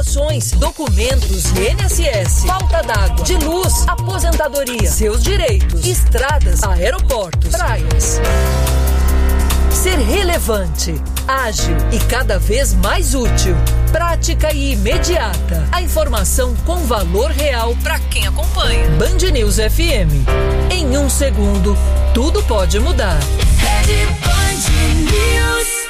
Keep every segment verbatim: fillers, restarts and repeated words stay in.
autorizações, documentos, I N S S, falta d'água, de luz, aposentadoria, seus direitos, estradas, aeroportos, praias. Ser relevante, ágil e cada vez mais útil. Prática e imediata. A informação com valor real para quem acompanha. Band News F M. Em um segundo, tudo pode mudar. Rede Band News.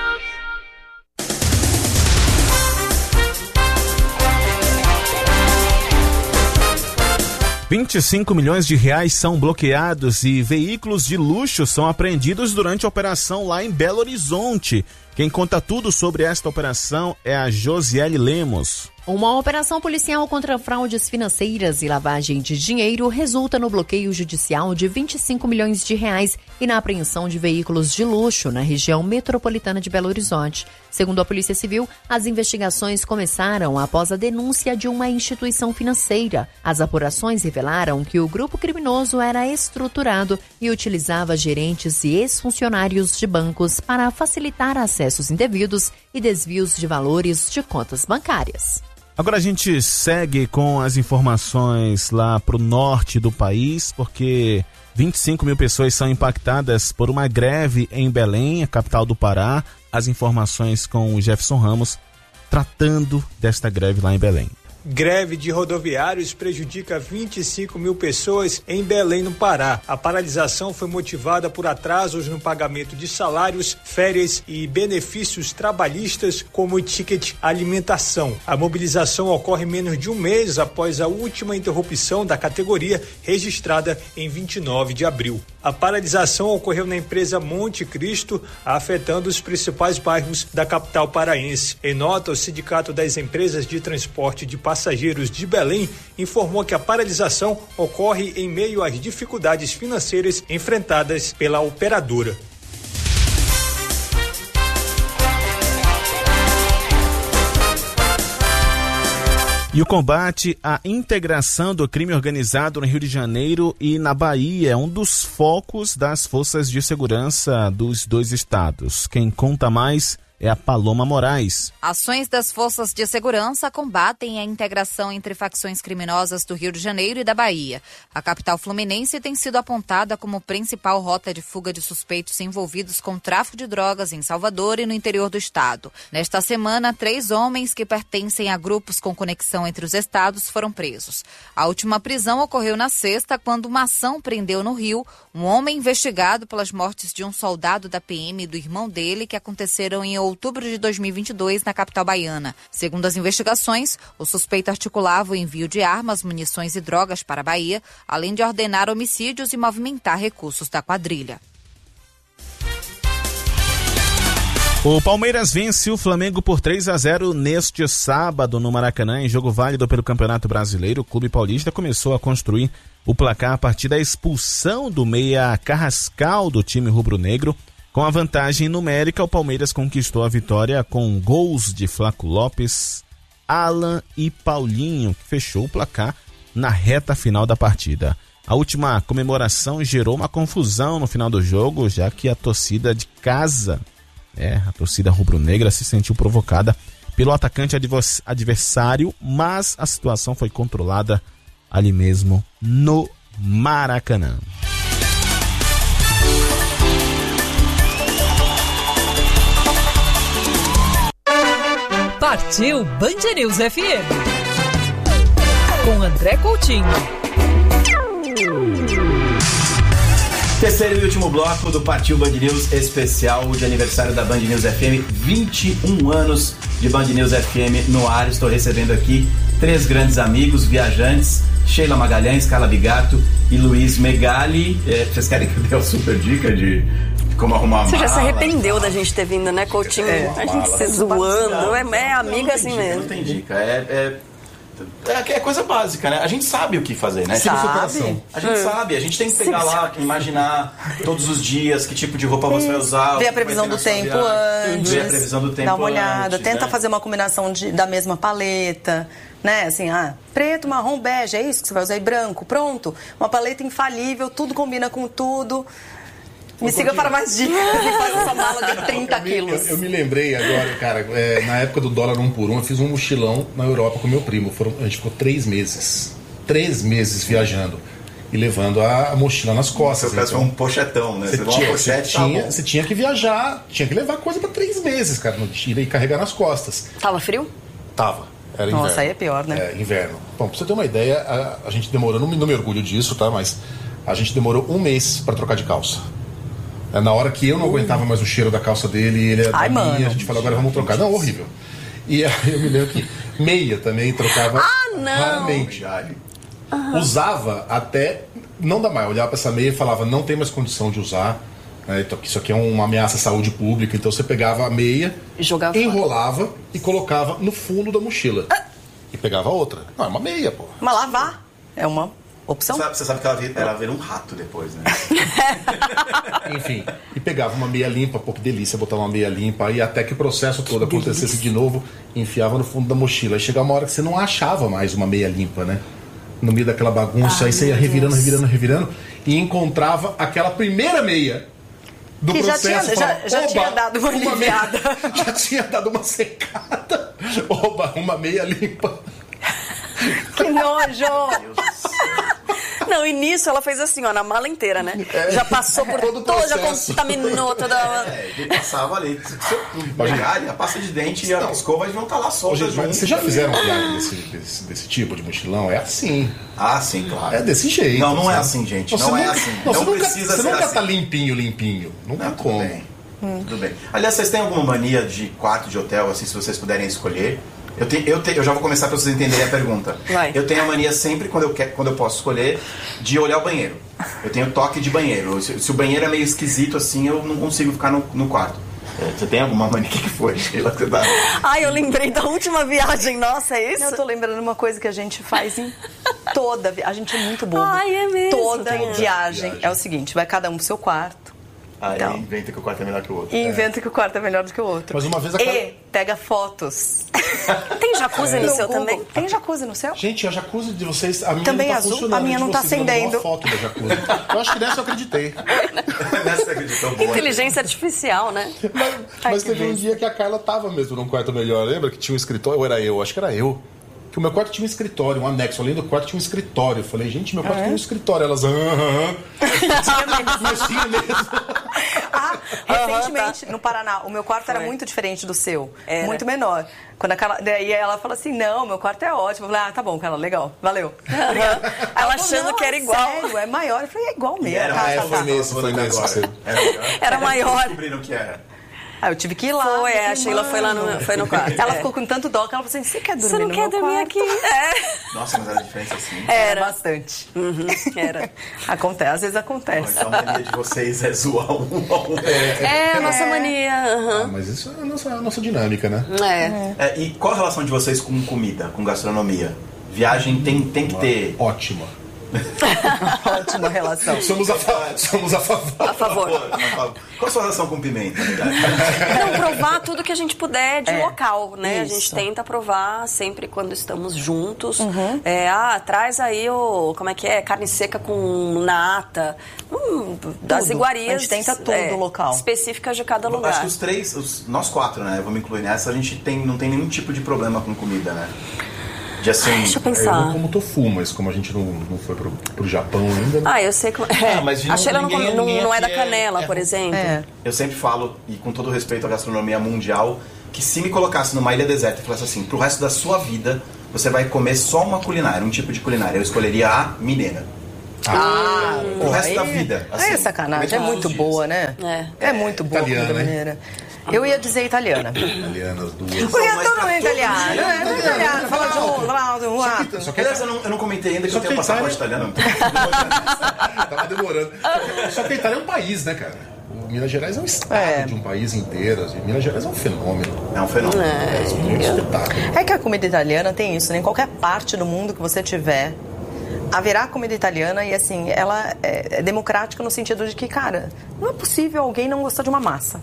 vinte e cinco milhões de reais são bloqueados e veículos de luxo são apreendidos durante a operação lá em Belo Horizonte. Quem conta tudo sobre esta operação é a Josiele Lemos. Uma operação policial contra fraudes financeiras e lavagem de dinheiro resulta no bloqueio judicial de vinte e cinco milhões de reais e na apreensão de veículos de luxo na região metropolitana de Belo Horizonte. Segundo a Polícia Civil, as investigações começaram após a denúncia de uma instituição financeira. As apurações revelaram que o grupo criminoso era estruturado e utilizava gerentes e ex-funcionários de bancos para facilitar acessos indevidos e desvios de valores de contas bancárias. Agora a gente segue com as informações lá para o norte do país, porque vinte e cinco mil pessoas são impactadas por uma greve em Belém, a capital do Pará. As informações com o Jefferson Ramos, tratando desta greve lá em Belém. Greve de rodoviários prejudica vinte e cinco mil pessoas em Belém, no Pará. A paralisação foi motivada por atrasos no pagamento de salários, férias e benefícios trabalhistas, como o ticket alimentação. A mobilização ocorre menos de um mês após a última interrupção da categoria, registrada em vinte e nove de abril. A paralisação ocorreu na empresa Monte Cristo, afetando os principais bairros da capital paraense. Em nota, o Sindicato das Empresas de Transporte de Passageiros de Belém informou que a paralisação ocorre em meio às dificuldades financeiras enfrentadas pela operadora. E o combate à integração do crime organizado no Rio de Janeiro e na Bahia é um dos focos das forças de segurança dos dois estados. Quem conta mais é a Paloma Moraes. Ações das forças de segurança combatem a integração entre facções criminosas do Rio de Janeiro e da Bahia. A capital fluminense tem sido apontada como principal rota de fuga de suspeitos envolvidos com tráfico de drogas em Salvador e no interior do estado. Nesta semana, três homens que pertencem a grupos com conexão entre os estados foram presos. A última prisão ocorreu na sexta, quando uma ação prendeu no Rio um homem investigado pelas mortes de um soldado da P M e do irmão dele, que aconteceram em outubro de dois mil e vinte e dois na capital baiana. Segundo as investigações, o suspeito articulava o envio de armas, munições e drogas para a Bahia, além de ordenar homicídios e movimentar recursos da quadrilha. O Palmeiras vence o Flamengo por três a zero neste sábado no Maracanã, em jogo válido pelo Campeonato Brasileiro. O Clube Paulista começou a construir o placar a partir da expulsão do meia Carrascal do time rubro-negro. Com a vantagem numérica, o Palmeiras conquistou a vitória com gols de Flaco Lopes, Alan e Paulinho, que fechou o placar na reta final da partida. A última comemoração gerou uma confusão no final do jogo, já que a torcida de casa, é, a torcida rubro-negra, se sentiu provocada pelo atacante adversário, mas a situação foi controlada ali mesmo no Maracanã. Partiu Band News F M com André Coutinho. Terceiro e último bloco do Partiu Band News especial de aniversário da Band News F M. vinte e um anos de Band News F M no ar. Estou recebendo aqui três grandes amigos, viajantes: Sheila Magalhães, Carla Bigato e Luiz Megali. É, vocês querem que eu dê uma super dica de como arrumar a Você mala? já se arrependeu da gente ter vindo, né, Coutinho? É, a gente se zoando, é, é amiga assim dica, mesmo. Não tem dica, é, é, é, é coisa básica, né? A gente sabe o que fazer, né? Sabe? A gente hum. sabe, a gente tem que pegar Sim. lá, imaginar todos os dias que tipo de roupa você vai usar. Ver a previsão do tempo antes. Ver a previsão do tempo Dá uma olhada, antes, tenta né? fazer uma combinação de, da mesma paleta, né? Assim, ah, preto, marrom, bege, é isso que você vai usar, e branco, pronto. Uma paleta infalível, tudo combina com tudo. Me siga para mais dicas e faz essa mala de trinta eu, me, quilos. eu, eu me lembrei agora, cara, é, na época do dólar um por um, eu fiz um mochilão na Europa com meu primo. Foram, a gente ficou três meses. Três meses viajando. E levando a, a mochila nas costas. Seu caso então, foi um pochetão, né? Você, Você, tinha, uma pochete, você, tá tinha, bom. você tinha que viajar, tinha que levar coisa pra três meses, cara, no tira e carregar nas costas. Tava frio? Tava. Era inverno. Nossa, aí é pior, né? É, inverno. Bom, pra você ter uma ideia, a, a gente demorou, não me, não me orgulho disso, tá? Mas a gente demorou um mês pra trocar de calça. É, na hora que eu não aguentava mais o cheiro da calça dele, ele era Ai, da mano. minha, a gente falou, agora vamos trocar. Não, horrível. E aí eu me lembro que meia também trocava Ah, não. raramente. Uhum. Usava até, não dá mais, olhava pra essa meia e falava, não tem mais condição de usar. É, então, isso aqui é uma ameaça à saúde pública. Então você pegava a meia, E jogava enrolava e colocava no fundo da mochila. Ah. E pegava outra. Não, é uma meia, pô. Mas lavar é uma opção. Você sabe, você sabe que ela vira, ela vira um rato depois, né? Enfim, e pegava uma meia limpa, pô, que delícia botar uma meia limpa. Aí até que o processo todo acontecesse de novo, enfiava no fundo da mochila. Aí chegava uma hora que você não achava mais uma meia limpa, né? No meio daquela bagunça, Ai, aí você ia meu revirando, Deus. revirando, revirando, e encontrava aquela primeira meia do Que já processo. tinha- falava, já- já "Oba, tinha dado uma meia- aliviada." já tinha dado uma secada. Oba, uma meia limpa. Que nojo! Não, e nisso ela fez assim, ó, na mala inteira, né? É. Já passou por Todo o toda, já processo. contaminou toda. É, ele passava ali. Se você pegar, a pasta de dente e a Não. escova vão estar lá Ô, soltas gente, mas juntas. vocês já fizeram viagem desse, desse, desse tipo de mochilão? É assim. Ah, sim, claro. É desse jeito. Não, não é sabe? assim, gente. Você Não é nunca- assim. Não, Não você nunca, precisa você ser nunca assim. tá limpinho, limpinho. Não tem Não, tudo como. bem. Tudo bem. Aliás, vocês têm alguma mania de quarto de hotel, assim, se vocês puderem escolher? Eu, te, eu, te, eu já vou começar para vocês entenderem a pergunta. Vai. Eu tenho a mania sempre, quando eu, quer, quando eu posso escolher, de olhar o banheiro. Eu tenho toque de banheiro. Se, se o banheiro é meio esquisito, assim, eu não consigo ficar no, no quarto. É, você tem alguma mania? O que que foi, Sheila? que você tá- Ai, eu lembrei da última viagem nossa, é isso? Eu tô lembrando uma coisa que a gente faz em toda vi- a gente é muito bobo. Ai, é mesmo, Toda tem- viagem, viagem. é o seguinte, vai cada um pro seu quarto Aí Então. inventa que o quarto é melhor que o outro. e inventa que o quarto é melhor do que o outro. Mas uma vez a E pega fotos. Tem jacuzzi no No seu Google. também? Tem jacuzzi no céu? Gente, a jacuzzi de vocês, a minha Também não tá azul, funcionando. a minha de não tá vocês mandou acendendo. uma foto da jacuzzi. Eu acho que nessa eu acreditei. Nessa você acreditou boa. Inteligência artificial, né? Mas, mas teve um dia que a Carla tava mesmo num quarto melhor. Lembra que tinha um escritório? Ou era eu? Acho que era eu. Que o meu quarto tinha um escritório, um anexo. Além do quarto tinha um escritório. Eu falei, gente, meu quarto Ah, é? tem um escritório. Elas, aham. Mas tinha mesmo. Ah, Aham, recentemente, no Paraná, o meu quarto era Foi. muito diferente do seu. Era. Muito menor. Quando a Carla, daí ela falou assim, não, meu quarto é ótimo. Eu falei, ah, tá bom, Carla, legal, valeu. Obrigada. Ela falou, achando "Não, que era é igual." Sério, é maior. Eu falei, é igual mesmo. Era, tá, é, tá, foi tá. nesse, foi nesse. Agora. Você- Era melhor? Era maior. Descobriram que era. Ah, eu tive que ir lá. Foi, eu é, a falei, Sheila foi lá no, "Mano." foi no quarto. Ela é. ficou com tanto dó que ela falou assim, você quer dormir Você não no quer meu dormir quarto? aqui? É. Nossa, mas era a diferença assim. Era Era. bastante. Uhum, era. Acontece, às vezes acontece. Então a mania de vocês é zoar um a um. É, a nossa mania. Ah, aham. mas isso é a nossa, a nossa dinâmica, né? É. É, e qual a relação de vocês com comida, com gastronomia? Viagem tem, tem que ter. Ótima. Ótima relação. Somos a, fa- somos a favor. A favor. Qual a sua relação com pimenta, verdade? Não, provar tudo que a gente puder de É, local, né? A isso. gente tenta provar sempre quando estamos juntos. É, ah, traz aí o, como é que é? Carne seca com nata. Hum, das Tudo. iguarias. A gente tenta tudo é, local. específicas de cada Acho lugar. que os três, os- nós quatro, né? Eu vou me incluir nessa, a gente tem, não tem nenhum tipo de problema com comida, né? De assim. Deixa eu Eu pensar. não como tofu, mas como a gente não, não foi pro, pro Japão ainda. né? Ah, eu sei como. É. Ah, mas a Sheila não, ninguém- come- não, ninguém não é da aqui é- canela, é- por exemplo. É. Eu sempre falo, e com todo respeito à gastronomia mundial, que se me colocasse numa ilha deserta e falasse assim, pro resto da sua vida, você vai comer só uma culinária, um tipo de culinária. Eu escolheria a mineira. Ah, Pro resto aí- da vida. Aí é assim, sacanagem, é comer todos muito os boa, dias. né? É. É muito boa a Italiana, comida né? mineira. Eu ia dizer italiana. Italianas, duas. Porque mas todo pra mundo é todo italiano. mundo, É, é italiano. Fala de um, fala de um. Só ah. que, só que Aliás, eu não, eu não comentei ainda que Só eu tenho que a passaporte Itália- italiano. tava demorando. Só que a Itália é um país, né, cara? O Minas Gerais é um estado É. de um país inteiro. Assim. Minas Gerais é um fenômeno. É um fenômeno. É um espetáculo. É que a comida italiana tem isso, né? Em qualquer parte do mundo que você tiver, haverá comida italiana e, assim, ela é é democrática no sentido de que, cara, não é possível alguém não gostar de uma massa.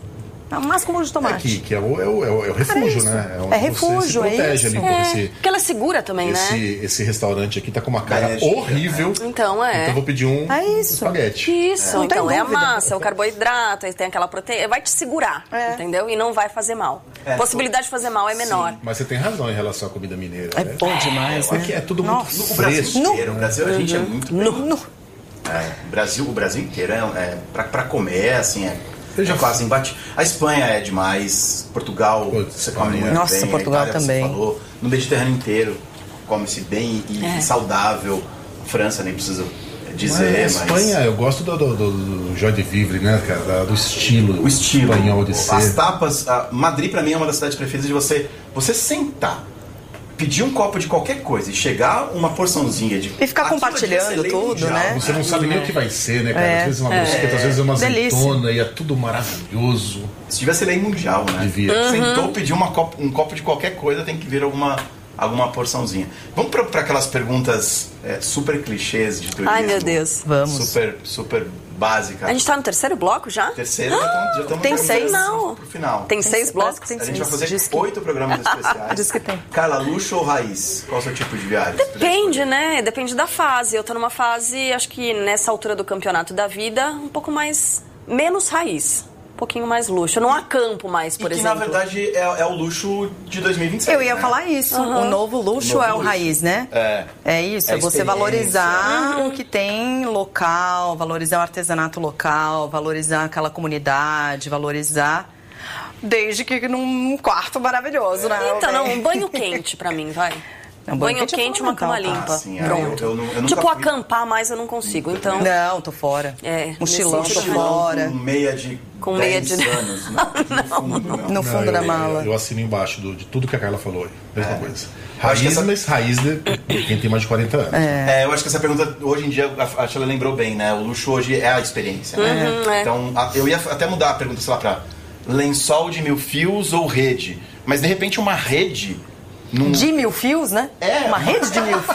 É mais com molho de tomate. É, que, que é, o, é, o, é, o, é o refúgio, é né? É, é refúgio, você se protege é isso. ali um pouco. É, Esse, porque ela é segura também, esse, né? esse restaurante aqui tá com uma cara É, horrível. é. Então, é. Então eu vou pedir um É isso. espaguete. Isso, Não então tem é a dúvida. massa, é o carboidrato, aí tem aquela proteína, vai te segurar, É. entendeu? E não vai fazer mal. É, Possibilidade de fazer mal é menor. Mas você tem razão em relação à comida mineira. É né? bom demais, né? Aqui é tudo Nossa. muito O Brasil fresco. inteiro, o Brasil, a gente é muito bem. No- É, o Brasil, o Brasil inteiro é, é pra, pra comer, assim, é, Eu já é quase embate. A Espanha é demais, Portugal, Putz, você come Espanha. muito Nossa, bem, Portugal a Itália, também. Você falou, no Mediterrâneo inteiro come-se bem e, É. e saudável. França nem precisa Mas dizer, a mas... Espanha, eu gosto do, do, do, do joie de vivre, né, cara? Da- do estilo, O estilo, espanhol de ser. as tapas. a Madrid pra mim é uma das cidades preferidas de você, você sentar, pedir um copo de qualquer coisa e chegar uma porçãozinha de E ficar aquilo compartilhando devia ser lei tudo, mundial. né? Você não sabe nem o que vai ser, né, cara? É. Às vezes uma brusqueta, às vezes é uma Delícia. azeitona e é tudo maravilhoso. Isso devia ser lei mundial, né? Devia. Sentou, pediu uma copo, um copo de qualquer coisa, tem que vir alguma, alguma porçãozinha. Vamos para aquelas perguntas é, super clichês de turismo. Ai, meu Deus. Vamos. Super, super básica. A gente tá no terceiro bloco já? Terceiro, já estamos já estamos Tem pro seis. final. Pro final. Tem seis blocos? Parece que tem A gente vai fazer Diz que- oito programas especiais. Diz que tem. Carla, luxo ou raiz? Qual é o seu tipo de viagem? Depende, né? Depende da fase. Eu tô numa fase, acho que nessa altura do campeonato da vida, um pouco mais... menos raiz. Um pouquinho mais luxo. Eu não acampo mais, por e que, exemplo. na verdade, é, é o luxo de dois mil e vinte e sete. Eu ia né? falar isso. O novo luxo O novo é o luxo. raiz, né? É. É isso, É é, você experiência. valorizar o que tem local, valorizar o artesanato local, valorizar aquela comunidade, valorizar. Desde que num quarto maravilhoso, né? Então, não, Bem? um banho quente pra mim, vai. Não, banho, banho quente, quente é uma cama fundamental, limpa. Ah, sim, é, Pronto. eu- eu não- eu nunca tipo, fui- acampar mais eu não consigo, então... Não, tô fora. É, Mochilão, nesse tô sentido, fora. Com meia de Com dez meia de- anos. Não, no fundo, não. No Não, fundo eu, da mala. Eu, eu assino embaixo do- de tudo que a Carla falou aí. Mesma coisa. acho que Raiz, essa- mas raiz de quem tem mais de quarenta anos. É, eu acho que essa pergunta, hoje em dia, a Sheila lembrou bem, né? O luxo hoje é a experiência, né? Uhum, é. Então, a- eu ia até mudar a pergunta, sei lá, pra lençol de mil fios ou rede. Mas, de repente, uma rede... Num... De mil fios, né? É. Uma rede de mil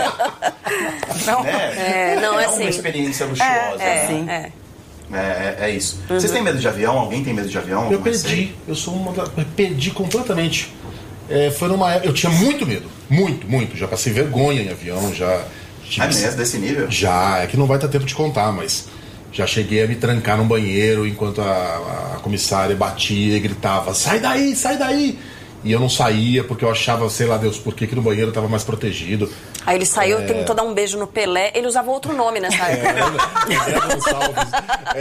fios. Não. Né? É, não, é uma assim. experiência luxuosa. É, né? sim. É. É, é, é isso. Vocês têm medo de avião? Alguém tem medo de avião? Eu Algum perdi. receio? Eu sou uma da... eu perdi completamente. É, foi numa época. Eu tinha muito medo. Muito, muito. Já passei vergonha em avião, já. tive- É mesmo, desse nível? Já, é que não vai ter tempo de contar, mas já cheguei a me trancar num banheiro enquanto a, a comissária batia e gritava: sai daí, sai daí! E eu não saía porque eu achava, sei lá Deus, por que que no banheiro eu tava mais protegido. Aí ele saiu, tentou dar um beijo no Pelé. Ele usava outro nome nessa época. É, Gonçalves.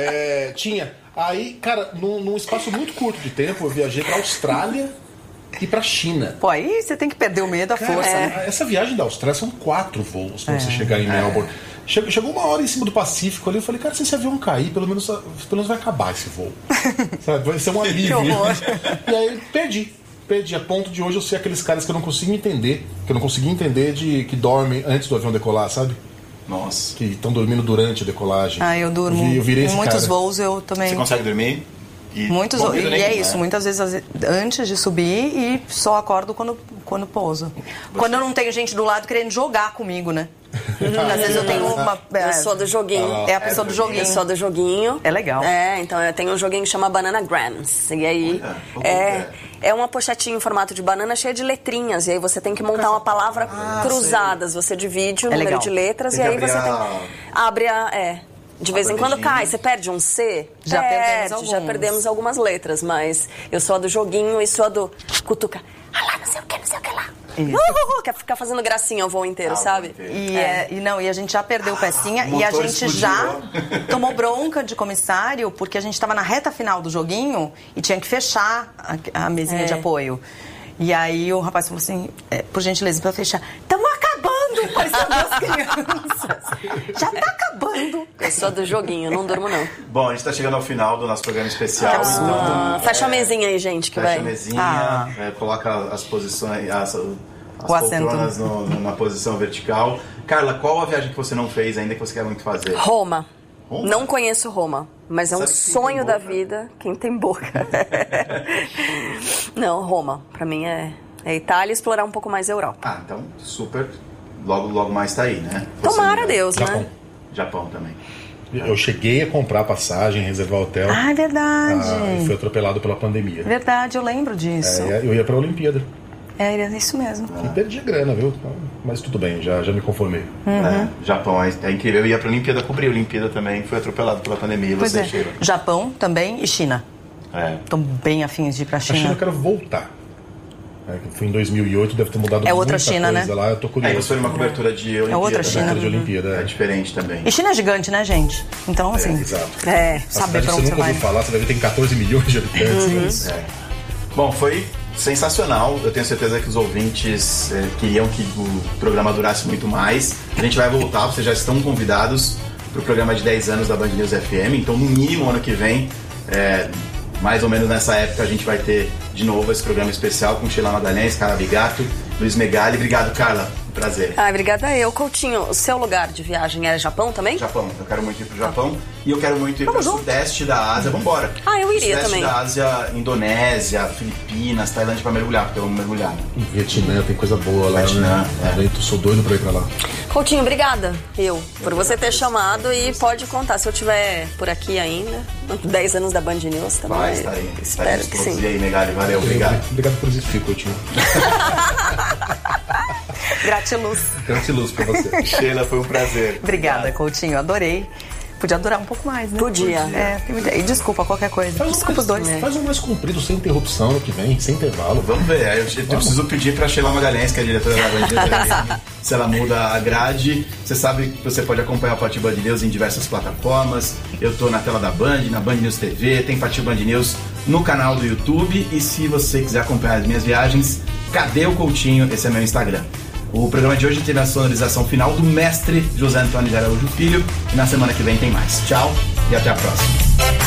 É, tinha. Aí, cara, num, num espaço muito curto de tempo, eu viajei pra Austrália e pra China. Pô, aí você tem que perder o medo à Cara, força, essa, né? essa viagem da Austrália são quatro voos pra você chegar em Melbourne. Chegou, chegou uma hora em cima do Pacífico ali, eu falei, cara, se esse avião cair, pelo menos, pelo menos vai acabar esse voo. Sabe? Vai ser um alívio. horror. E aí perdi. Perdi. A ponto de hoje eu ser aqueles caras que eu não consigo entender, que eu não consegui entender de que dormem antes do avião decolar, sabe? Nossa. Que estão dormindo durante a decolagem. Ah, eu durmo. vi- eu virei Em esse muitos cara. voos eu também. Você consegue dormir? E Muitos, bom e medo é nenhum, isso, né? muitas vezes às ve- antes de subir e só acordo quando, quando pouso. Quando eu não tenho gente do lado querendo jogar comigo, né? Às vezes eu tenho uma. Eu sou do joguinho. É a pessoa do joguinho. Eu sou do joguinho. É legal. É, então eu tenho um joguinho que chama Banana Grams. E aí Olha, como é, é? é uma pochetinha em formato de banana cheia de letrinhas. E aí você tem que montar uma palavra cruzadas. Você divide o É número legal. de letras Tem e que aí você abrir tem. a- Abre a. É. De vez em quando bandejinha. cai, você perde um C? Já Perde, perdemos já alguns. perdemos algumas letras, mas eu sou a do joguinho e sou a do cutuca. Ah lá, não sei o que, não sei o que lá. Isso. Uh, uh, uh, quer ficar fazendo gracinha o voo inteiro, Ah, o sabe? voo inteiro. E, é, e não, e a gente já perdeu pecinha o e a motor gente explodiu, já ó. tomou bronca de comissário porque a gente estava na reta final do joguinho e tinha que fechar a, a mesinha É. de apoio. E aí o rapaz falou assim, é, por gentileza, para fechar, estamos acabando com essas duas crianças. Já tá acabando. Eu sou do joguinho, não durmo não. Bom, a gente tá chegando ao final do nosso programa especial. Ah, então, fecha a é, mesinha aí, gente, que Fecha vai. a mesinha, Ah. é, coloca as posições, as, as O assento. poltronas no, no- na posição vertical. Carla, qual a viagem que você não fez ainda que você quer muito fazer? Roma. Roma? Não conheço Roma, mas é um Sabe quem tem sonho da boca? vida quem tem boca. Não, Roma. Pra mim é, é Itália e explorar um pouco mais a Europa. Ah, então super. Logo, logo mais tá aí, né? Tomara Você- Deus, Japão. né? Japão também. Eu cheguei a comprar passagem, reservar hotel. Ah, é verdade. Ah, e foi atropelado pela pandemia. Verdade, eu lembro disso. É, eu ia pra Olimpíada. É, é isso mesmo. E perdi grana, viu? Mas tudo bem, já, já me conformei. Uhum. É, Japão é, é incrível. Eu ia pra Olimpíada, cobri a Olimpíada também, foi atropelado pela pandemia. E Pois você, é. Sheila? Japão também e China. É. Estão bem afins de ir pra A China. China eu quero voltar. É, que eu fui em dois mil e oito, deve ter mudado É outra muita China, coisa né? lá. Eu tô curioso. É, isso foi uma cobertura de Olimpíada. outra né? China. Cobertura de Olimpíada, É é. diferente também. E China é gigante, né, gente? Então, assim... É, exato. É, A saber cidade pra você onde você nunca vai. ouviu falar, você deve ter catorze milhões de habitantes. Né? É. Bom, foi sensacional. Eu tenho certeza que os ouvintes eh, queriam que o programa durasse muito mais. A gente vai voltar, vocês já estão convidados para o programa de dez anos da Band News F M. Então, no mínimo, ano que vem, eh, mais ou menos nessa época, a gente vai ter de novo esse programa especial com Sheila Magalhães, Carla Bigato, Luiz Megali. Obrigado, Carla. Prazer. Ah, obrigada eu. Coutinho, o seu lugar de viagem era Japão também? Japão. Eu quero muito ir pro Japão. E eu quero muito ir Vamos pro junto. sudeste da Ásia. Vambora. Ah, eu iria sudeste também. da Ásia, Indonésia, Filipinas, Tailândia pra mergulhar, porque eu amo mergulhar. Em Vietnã tem coisa boa lá, Vietnã, né? é. Eu tô- sou doido pra ir pra lá. Coutinho, obrigada. Eu, por você ter chamado e pode contar. Se eu estiver por aqui ainda, dez anos da Band News também. Vai, está aí. Espero que sim. E aí, Megali, valeu, obrigado. Obrigado por existir, Coutinho. Gratiluz. Gratiluz pra você. Sheila, foi um prazer. Obrigada, Coutinho. Adorei. Podia durar um pouco mais, né? Podia. É, tem muita- e desculpa qualquer coisa. Faz um Desculpa os mais- dois. Faz um mais comprido, sem interrupção, no que vem, sem intervalo. Vamos ver, aí eu, eu preciso pedir pra Sheila Magalhães, que é a diretora da Band News, se ela muda a grade. Você sabe que você pode acompanhar o Pátio Band News em diversas plataformas. Eu tô na tela da Band, na Band News T V, tem Pátio Band News no canal do YouTube. E se você quiser acompanhar as minhas viagens, Cadê o Coutinho? Esse é meu Instagram. O programa de hoje teve a sonorização final do mestre José Antônio de Araújo Filho. E na semana que vem tem mais. Tchau e até a próxima.